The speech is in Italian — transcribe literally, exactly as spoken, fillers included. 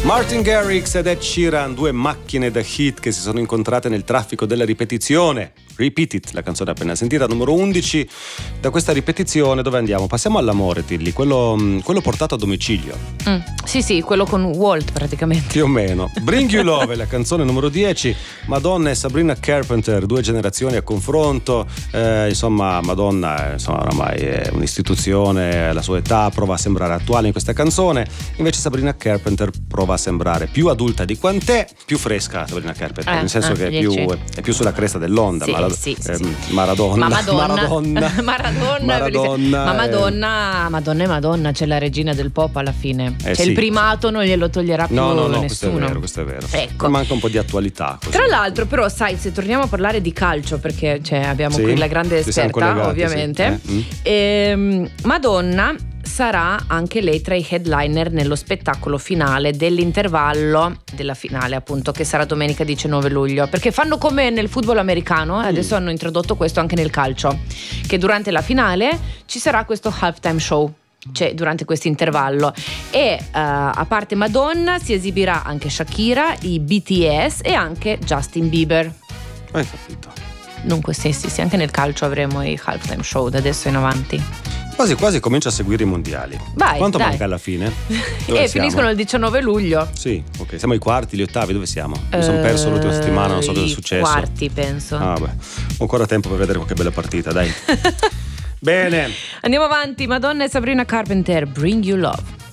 Martin Garrix ed Ed Sheeran, due macchine da hit che si sono incontrate nel traffico della ripetizione. Repeat It, la canzone appena sentita, numero undici. Da questa ripetizione dove andiamo? Passiamo all'amore, Tilly, quello, quello portato a domicilio. Mm, sì, sì, quello con Walt praticamente. Più o meno. Bring You Love è la canzone numero dieci. Madonna e Sabrina Carpenter, due generazioni a confronto. Eh, insomma, Madonna insomma, oramai è un'istituzione, la sua età prova a sembrare attuale in questa canzone. Invece Sabrina Carpenter prova a sembrare più adulta di quant'è, più fresca Sabrina Carpenter, eh, nel senso eh, che è più, è più sulla cresta dell'onda. Sì. Ma Sì, sì, eh, sì. Maradona, ma Madonna, Maradona, Maradonna, Maradonna, ma Madonna, eh. Madonna e Madonna, c'è la regina del pop alla fine. Eh, c'è sì. il primato, non glielo toglierà più no, no, no, nessuno. questo è vero, questo è vero. Ecco. Manca un po' di attualità. Così. Tra l'altro, però, sai, se torniamo a parlare di calcio, perché cioè, abbiamo sì, qui la grande esperta, ovviamente. Sì. Eh. Mm. Ehm, Madonna sarà anche lei tra i headliner nello spettacolo finale dell'intervallo della finale, appunto, che sarà domenica diciannove luglio, perché fanno come nel football americano, mm. adesso hanno introdotto questo anche nel calcio, che durante la finale ci sarà questo halftime show, cioè durante questo intervallo, e uh, a parte Madonna si esibirà anche Shakira, i B T S e anche Justin Bieber. Hai capito? Dunque sì, sì, sì, anche nel calcio avremo i halftime show da adesso in avanti. Quasi quasi comincia a seguire i mondiali. Vai, quanto dai. manca alla fine? Dove e siamo? Finiscono il diciannove luglio. Sì, ok. Siamo ai quarti, gli ottavi, dove siamo? Mi uh, sono perso l'ultima settimana, non so cosa è successo. Quarti, penso. Ah, beh. Ho ancora tempo per vedere qualche bella partita, dai. Bene. Andiamo avanti. Madonna e Sabrina Carpenter, Bring You Love.